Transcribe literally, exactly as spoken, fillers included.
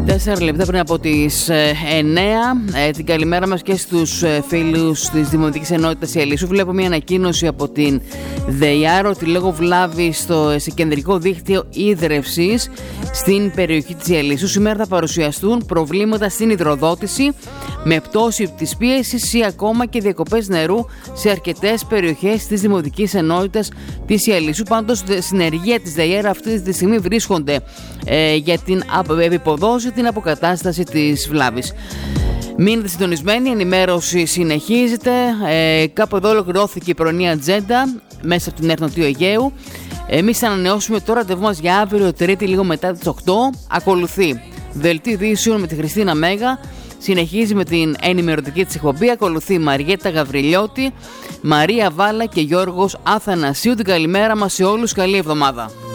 Τέσσερα λεπτά πριν από τις εννέα. Ε, την καλημέρα μας και στους ε, φίλους της Δημοτικής Ενότητας Ιαλισσού. Βλέπω μια ανακοίνωση από την ΔΕΙΑΡ ότι λόγω βλάβη στο σε κεντρικό δίκτυο ίδρευσης στην περιοχή της Ιαλισσού σήμερα θα παρουσιαστούν προβλήματα στην υδροδότηση με πτώση της πίεσης ή ακόμα και διακοπές νερού σε αρκετές περιοχές της Δημοτικής Ενότητας της Ιαλισσού. Πάντως, συνεργεία της ΔΕΙΑΡ αυτή τη στιγμή βρίσκονται ε, για την επιποδόση, την αποκατάσταση της βλάβης. Μείνετε συντονισμένοι, η ενημέρωση συνεχίζεται. Ε, κάπου εδώ ολοκληρώθηκε η πρωινή ατζέντα μέσα από την ΕΡΤ Νοτιού Αιγαίου. Εμείς θα ανανεώσουμε το ραντεβού μας για αύριο Τρίτη λίγο μετά τις οκτώ. Ακολουθεί Δελτίο Ειδήσεων με τη Χριστίνα Μέγα. Συνεχίζει με την ενημερωτική της εκπομπή. Ακολουθεί Μαριέτα Γαβριλιώτη, Μαρία Βάλα και Γιώργος Αθανασίου. Την καλημέρα μας σε όλους. Καλή εβδομάδα.